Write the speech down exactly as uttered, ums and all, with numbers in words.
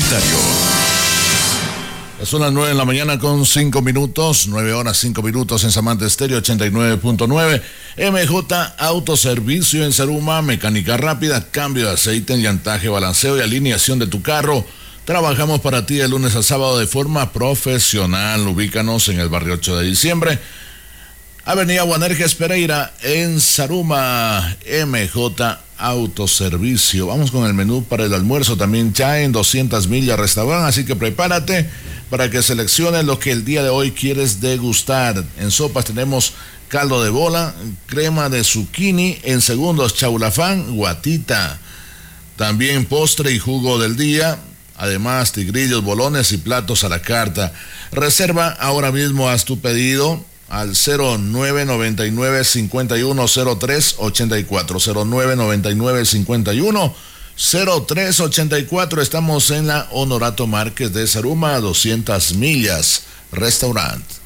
publicitario. Son las nueve de la mañana con cinco minutos, nueve horas cinco minutos en Samantha Estéreo ochenta y nueve punto nueve. M J Autoservicio en Zaruma, mecánica rápida, cambio de aceite, llantaje, balanceo y alineación de tu carro. Trabajamos para ti de lunes a sábado de forma profesional. Ubícanos en el barrio ocho de diciembre, Avenida Juanerges Pereira en Zaruma. M J Autoservicio. Vamos con el menú para el almuerzo. También ya en doscientas millas restaurante, así que prepárate para que selecciones lo que el día de hoy quieres degustar. En sopas tenemos caldo de bola, crema de zucchini, en segundos chaulafán, guatita. También postre y jugo del día. Además, tigrillos, bolones y platos a la carta. Reserva ahora mismo, haz tu pedido al cero nueve noventa y nueve cincuenta y uno cero tres ochenta y cuatro, cero nueve noventa y nueve cincuenta y uno cero tres ochenta y cuatro. Estamos en la Honorato Márquez de Zaruma, doscientas millas, restaurante.